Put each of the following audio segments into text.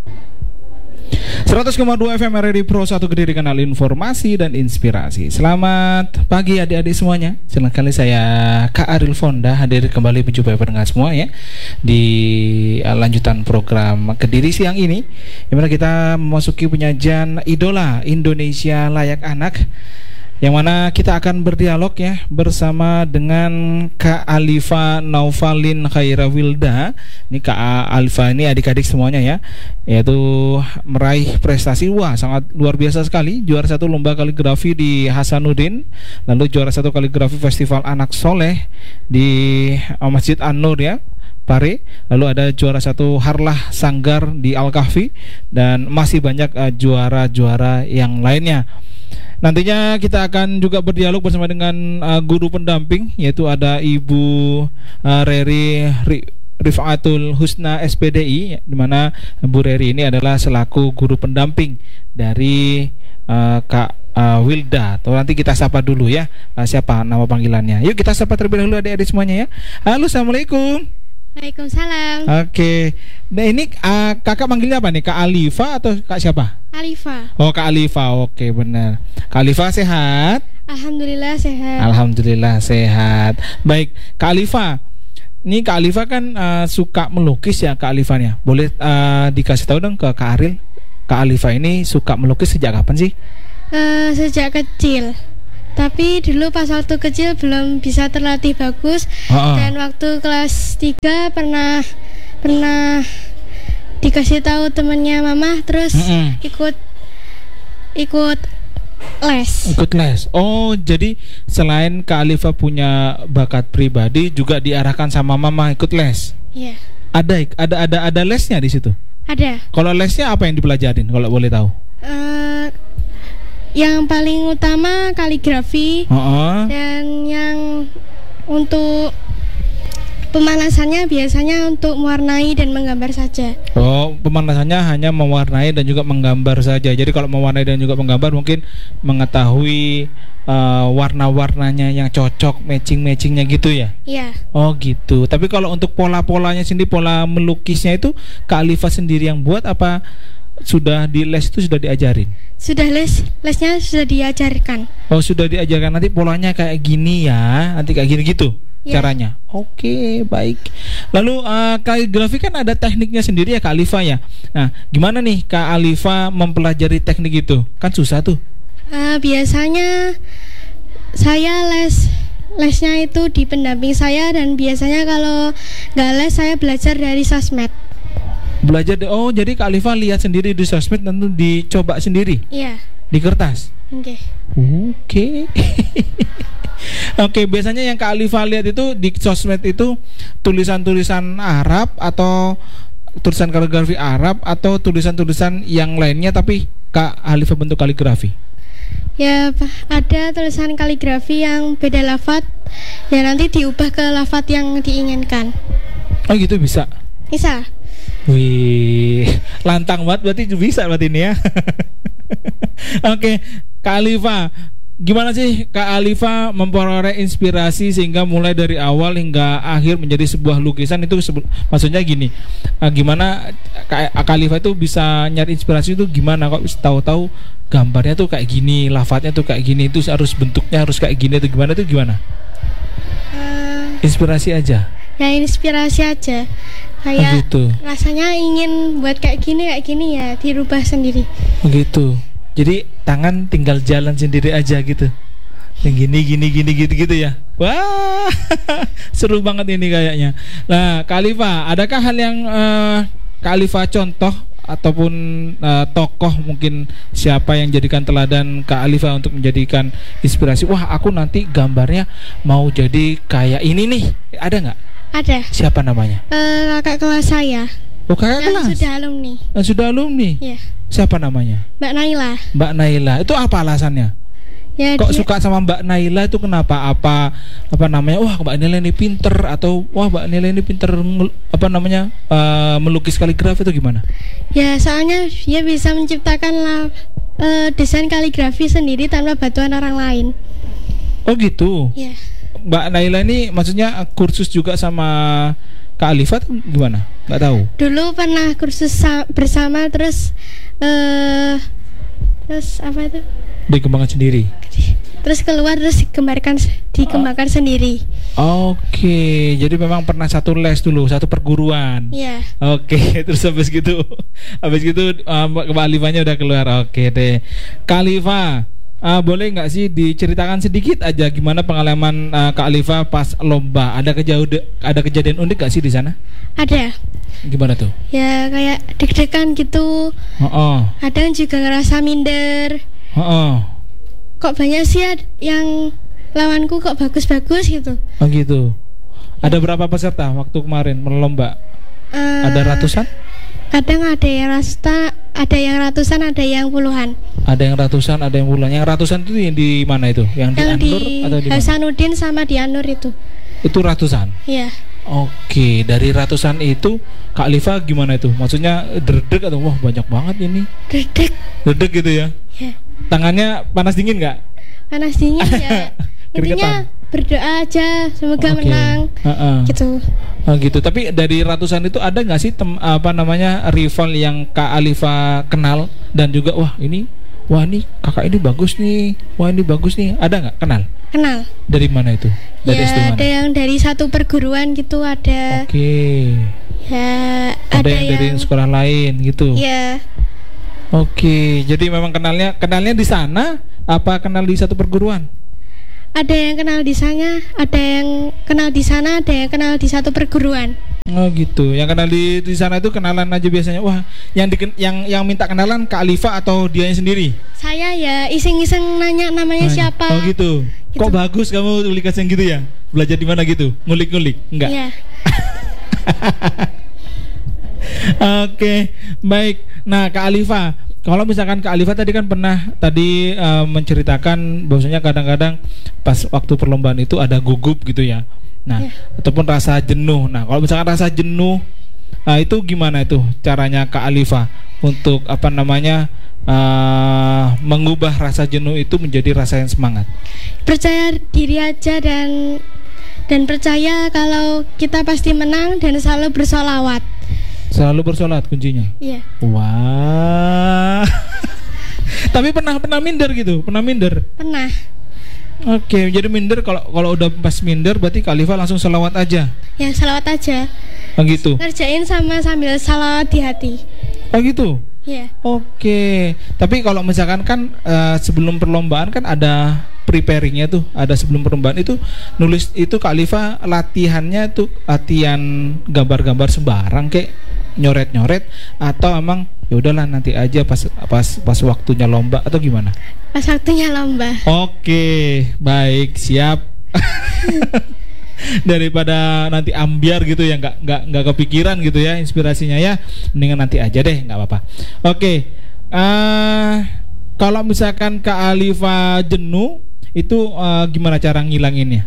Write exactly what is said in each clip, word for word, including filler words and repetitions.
seratus koma dua F M R R I Pro satu Kediri, kanal informasi dan inspirasi. Selamat pagi adik-adik semuanya. Senang kali saya Kak Ariel Fonda hadir kembali menjumpai pendengar semua ya di uh, lanjutan program Kediri siang ini, di mana kita memasuki penyajian Idola Indonesia Layak Anak, yang mana kita akan berdialog ya bersama dengan Kak Alifa Naufalin Khairawilda. Ini Kak Alifa ini adik-adik semuanya ya, yaitu meraih prestasi wah sangat luar biasa sekali. Juara satu lomba kaligrafi di Hasanuddin, lalu juara satu kaligrafi Festival Anak Soleh di Masjid An-Nur ya, Pare. Lalu ada juara satu Harlah Sanggar di Al-Kahfi, dan masih banyak uh, juara-juara yang lainnya. Nantinya kita akan juga berdialog bersama dengan uh, guru pendamping, yaitu ada Ibu uh, Reri Ri, Rifaatul Husna S P D I, di mana Bu Reri ini adalah selaku guru pendamping dari uh, Kak uh, Wilda. Atau nanti kita sapa dulu ya, uh, siapa nama panggilannya. Yuk kita sapa terlebih dahulu adik-adik semuanya ya. Halo, assalamualaikum. Waalaikumsalam. Oke, nah ini uh, kakak manggilnya apa nih? Kak Alifa atau Kak siapa? Alifa. Oh, Kak Alifa, oke benar. Kak Alifa sehat? Alhamdulillah sehat. Alhamdulillah sehat. Baik, Kak Alifa. Ini Kak Alifa kan uh, suka melukis ya Kak Alifanya. Boleh uh, dikasih tahu dong ke Kak Ariel, Kak Alifa ini suka melukis sejak kapan sih? Uh, sejak kecil. Tapi dulu pas waktu kecil belum bisa terlatih bagus. Oh, oh. Dan waktu kelas tiga pernah pernah dikasih tahu temannya mama, terus mm-mm. ikut ikut les. Ikut les. Oh, jadi selain Kak Alifa punya bakat pribadi, juga diarahkan sama mama ikut les. Iya. Yeah. Ada ada ada ada lesnya di situ? Ada. Kalau lesnya apa yang dipelajarin kalau boleh tahu? Uh, yang paling utama kaligrafi. Uh-uh. Dan yang untuk pemanasannya biasanya untuk mewarnai dan menggambar saja. Oh, pemanasannya hanya mewarnai dan juga menggambar saja. Jadi kalau mewarnai dan juga menggambar mungkin mengetahui uh, warna-warnanya yang cocok, matching-matchingnya gitu ya? Iya. Oh gitu. Tapi kalau untuk pola-polanya sendiri, pola melukisnya itu Kak Alifa sendiri yang buat apa sudah di les itu sudah diajarin? Sudah les, lesnya sudah diajarkan. Oh, sudah diajarkan, nanti polanya kayak gini ya, nanti kayak gini gitu. Ya. Caranya. Oke, baik. Lalu uh, kaligrafi kan ada tekniknya sendiri ya Kak Alifa ya. Nah, gimana nih Kak Alifa mempelajari teknik itu? Kan susah tuh. Uh, biasanya saya les lesnya itu di pendamping saya, dan biasanya kalau nggak les saya belajar dari sosmed. Belajar de- oh jadi Kak Alifa lihat sendiri di sosmed, tentu dicoba sendiri. Iya. Di kertas. Oke. Oke. Oke, biasanya yang Kak Alifa lihat itu di sosmed itu tulisan-tulisan Arab atau tulisan kaligrafi Arab atau tulisan-tulisan yang lainnya, tapi Kak Alifa bentuk kaligrafi. Ya, ada tulisan kaligrafi yang beda lafadz, ya nanti diubah ke lafadz yang diinginkan. Oh gitu bisa? Bisa. Wih, lantang banget berarti bisa berarti ini ya. Oke, Kak Alifa, gimana sih Kak Alifa memperoleh inspirasi sehingga mulai dari awal hingga akhir menjadi sebuah lukisan itu sebu- maksudnya gini, uh, gimana Kak, Kak Alifa itu bisa nyari inspirasi itu gimana kok tahu-tahu gambarnya tuh kayak gini, lafadznya tuh kayak gini, itu harus bentuknya harus kayak gini, itu gimana tuh gimana? Uh, inspirasi aja. Ya inspirasi aja. Kayak oh, gitu. Rasanya ingin buat kayak gini kayak gini ya dirubah sendiri. Begitu. Jadi tangan tinggal jalan sendiri aja gitu. Yang gini gini gini gitu gitu ya. Wah, seru banget ini kayaknya. Nah, Kak Alifa, adakah hal yang uh, Kak Alifa contoh ataupun uh, tokoh mungkin siapa yang jadikan teladan Kak Alifa untuk menjadikan inspirasi? Wah, aku nanti gambarnya mau jadi kayak ini nih. Ada nggak? Ada. Siapa namanya? Uh, kakak kelas saya. Oh, kakak yang kelas? Sudah alumni. Yang sudah alumni? Iya. Siapa namanya? Mbak Naila. Mbak Naila. Itu apa alasannya? Ya, kok dia... suka sama Mbak Naila itu kenapa? Apa apa namanya? Wah, Mbak Naila ini pinter, atau wah Mbak Naila ini pinter apa namanya? Uh, melukis kaligrafi itu gimana? Ya, soalnya dia bisa menciptakan lah, uh, desain kaligrafi sendiri tanpa bantuan orang lain. Oh gitu. Iya. Mbak Naila ini maksudnya kursus juga sama Kak Alifa tuh gimana? Nggak tahu. Dulu pernah kursus bersama, terus uh, terus apa itu? Dikembangkan sendiri. Terus keluar terus dikembangkan dikembangkan oh. sendiri. Oke, jadi memang pernah satu les dulu, satu perguruan. Iya. Oke, terus habis gitu, habis gitu um, Kak Alifanya udah keluar. Oke deh, Kak Alifa, uh, boleh nggak sih diceritakan sedikit aja gimana pengalaman uh, Kak Alifa pas lomba? Ada kejauh, ada kejadian unik nggak sih di sana? Ada. Gimana tuh? Ya kayak deg-degan gitu. Oh, oh. Ada yang juga ngerasa minder. Oh, oh. Kok banyak sih yang lawanku kok bagus-bagus gitu. Oh gitu. Ada berapa peserta waktu kemarin melomba? Uh, ada ratusan? Kadang ada yang ratusan, ada yang ratusan, ada yang puluhan. Ada yang ratusan, ada yang puluhan. Yang ratusan itu yang di mana itu? Yang, yang di An-Nur atau di Hasanuddin sama di An-Nur itu. Itu ratusan? Iya. Oke, dari ratusan itu Kak Alifa gimana itu? Maksudnya dredeg atau wah banyak banget ini? Dredeg. Dredeg gitu ya? Iya. Tangannya panas dingin nggak? Panas dingin ya. Intinya berdoa aja semoga okay. menang. Uh-uh. Gitu. Oh gitu. Tapi dari ratusan itu ada nggak sih tem- apa namanya rival yang Kak Alifa kenal dan juga wah ini wah ini kakak ini bagus nih, wah ini bagus nih, ada nggak kenal? Kenal. Dari mana itu? Dari ya, S D mana? Ada yang dari satu perguruan gitu ada. Oke. Okay. Ya. Ada, ada yang, yang dari sekolah lain gitu. Ya. Oke, jadi memang kenalnya kenalnya di sana apa kenal di satu perguruan? Ada yang kenal di sana, ada yang kenal di sana, ada yang kenal di satu perguruan. Oh gitu. Yang kenal di di sana itu kenalan aja biasanya. Wah, yang di, yang yang minta kenalan Kak Alifa atau dianya sendiri? Saya ya iseng-iseng nanya namanya nanya. Siapa. Oh gitu. gitu. Kok bagus kamu tulisan yang gitu ya? Belajar di mana gitu? Ngulik-ngulik? Enggak. Iya. Oke, baik. Nah, Kak Alifa, kalau misalkan Kak Alifa tadi kan pernah tadi uh, menceritakan bahwasanya kadang-kadang pas waktu perlombaan itu ada gugup gitu ya. Nah, yeah. ataupun rasa jenuh. Nah, kalau misalkan rasa jenuh, nah itu gimana itu caranya Kak Alifa untuk apa namanya uh, mengubah rasa jenuh itu menjadi rasa yang semangat? Percaya diri aja dan dan percaya kalau kita pasti menang dan selalu bersolawat. Selalu bersolat kuncinya. Iya. Wah. Tapi pernah pernah minder gitu, pernah minder. Pernah. Oke, jadi minder kalau kalau udah pas minder berarti Kak Alifa langsung salawat aja. Ya, salawat aja. Oh gitu. Ngerjain sama sambil salawat di hati. Oh gitu. Iya. Oke. Tapi kalau misalkan kan uh, sebelum perlombaan kan ada preparingnya tuh, ada sebelum perlombaan itu nulis itu Kak Alifa latihannya tuh latihan gambar-gambar sembarang kayak nyoret-nyoret atau emang ya udahlah nanti aja pas pas pas waktunya lomba atau gimana? Pas waktunya lomba. Oke, baik, siap. Daripada nanti ambiar gitu ya, nggak nggak nggak kepikiran gitu ya inspirasinya ya, mendingan nanti aja deh, nggak apa-apa. Oke, uh, kalau misalkan Kak Alifa jenuh itu uh, gimana cara ngilanginnya?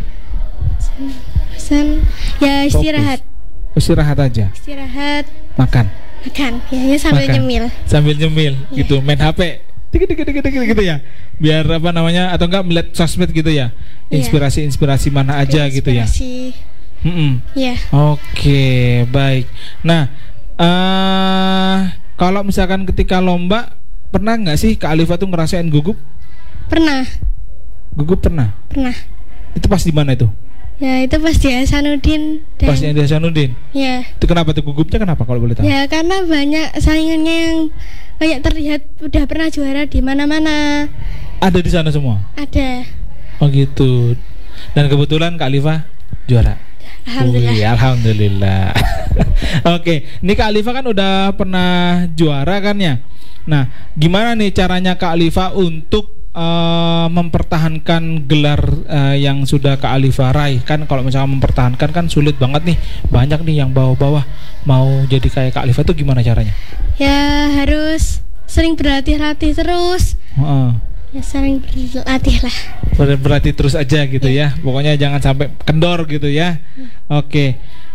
Pesan ya istirahat. Fokus. Istirahat aja. Istirahat. Makan. Makan. Ya, sambil Makan. nyemil. Sambil nyemil, yeah. gitu. Main H P. Dikit-dikit gitu ya. Biar apa namanya atau enggak melihat sosmed gitu ya. Inspirasi-inspirasi mana aja Inspirasi. gitu ya. Mm-mm. Yeah. Oke, baik. Nah, uh, kalau misalkan ketika lomba pernah nggak sih Kak Alifa tuh ngerasain gugup? Pernah. Gugup pernah? Pernah. Itu pas di mana itu? Ya itu pas di Hasanuddin. Dan pas di Hasanuddin? Ya. Itu kenapa tuh gugupnya kenapa kalau boleh tahu? Ya karena banyak saingannya yang banyak terlihat udah pernah juara di mana-mana. Ada di sana semua? Ada. Oh gitu. Dan kebetulan Kak Alifa juara? Alhamdulillah. Ui, alhamdulillah. Oke, ini Kak Alifa kan udah pernah juara kan ya? Nah, gimana nih caranya Kak Alifa untuk Uh, mempertahankan gelar uh, yang sudah Kak Alifa raih? Kan kalau misalnya mempertahankan kan sulit banget nih. Banyak nih yang bawah-bawah mau jadi kayak Kak Alifa itu gimana caranya? Ya harus sering berlatih-latih terus. uh. Ya sering berlatih lah. Ber- Berlatih terus aja gitu ya, ya. Pokoknya jangan sampai kendor gitu ya. hmm. Oke okay.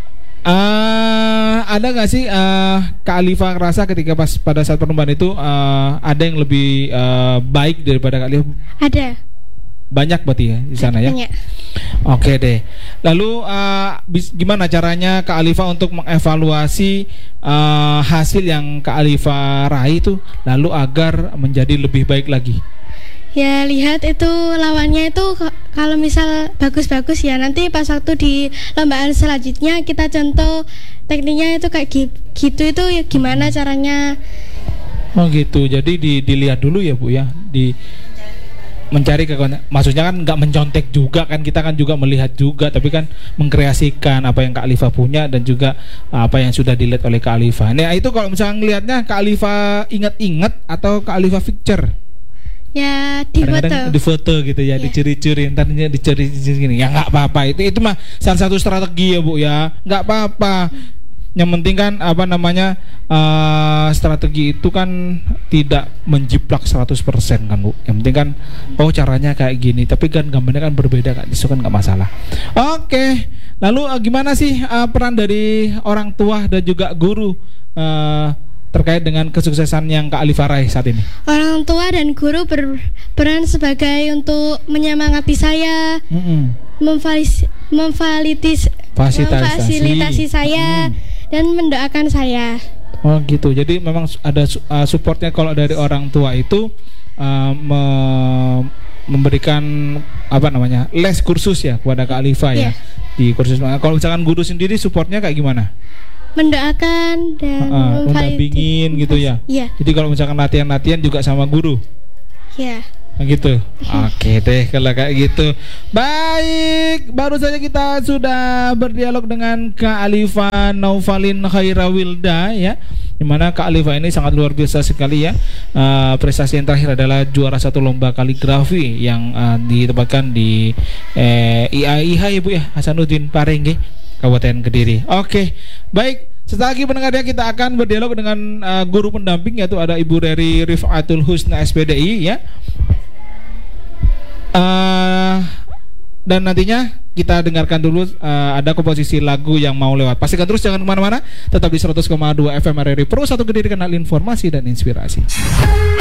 Uh, ada nggak sih uh, Kak Alifa ngerasa ketika pas pada saat perlombaan itu uh, ada yang lebih uh, baik daripada Kak Alifa? Ada. banyak berarti ya di sana ya. Banyak. Oke deh. Lalu uh, bis, gimana caranya Kak Alifa untuk mengevaluasi uh, hasil yang Kak Alifa raih itu lalu agar menjadi lebih baik lagi? Ya lihat itu lawannya itu kalau misal bagus-bagus ya nanti pas waktu di lombaan selanjutnya kita contoh tekniknya itu kayak gitu itu ya gimana caranya. Oh gitu. Jadi di, dilihat dulu ya Bu ya di mencari kekuatan. Maksudnya kan nggak mencontek juga kan, kita kan juga melihat juga tapi kan mengkreasikan apa yang Kak Alifa punya dan juga apa yang sudah dilihat oleh Kak Alifa. Nah itu kalau misalnya ngelihatnya Kak Alifa ingat-ingat atau Kak Alifa picture? Ya di foto, di foto gitu ya, yeah. Dicuri-curi, ntar dicuri-curi gini. Ya nggak apa-apa, itu itu mah salah satu strategi ya Bu ya, nggak apa-apa. Yang penting kan apa namanya uh, strategi itu kan tidak menjiplak seratus persen kan Bu. Yang penting kan oh caranya kayak gini, tapi kan gambarnya kan berbeda kan, itu kan nggak masalah. Oke, lalu uh, gimana sih uh, peran dari orang tua dan juga guru uh, terkait dengan kesuksesan yang Kak Alifa raih saat ini? Orang tua dan guru berperan sebagai untuk menyemangati saya, mm-hmm. memfalis, memfalitis, memfasilitasi saya, mm. dan mendoakan saya. Oh gitu. Jadi memang ada uh, supportnya kalau dari orang tua itu uh, me- memberikan apa namanya les kursus ya kepada Kak Alifa ya, yeah. Di kursus. Kalau misalkan guru sendiri supportnya kayak gimana? Mendoakan dan uh, mendampingin gitu ya. Iya. Jadi kalau misalkan latihan-latihan juga sama guru. Iya. Nah, gitu. Oke deh kalau kayak gitu. Baik, baru saja kita sudah berdialog dengan Kak Alifa Naufalin Khairawilda ya. Dimana Kak Alifa ini sangat luar biasa sekali ya. Uh, prestasi yang terakhir adalah juara satu lomba kaligrafi yang uh, ditempatkan di eh, I A I H ya Bu ya, Hasanuddin Parengge, Kabupaten Kediri. Oke, baik. Setelah lagi pendengar ya, kita akan berdialog dengan uh, guru pendamping yaitu ada Ibu Reri Rifatul Husna S P D I ya. Uh, dan nantinya kita dengarkan dulu uh, ada komposisi lagu yang mau lewat. Pastikan terus jangan kemana-mana, tetap di seratus koma dua F M R R I Pro satu Kediri, kanal informasi dan inspirasi.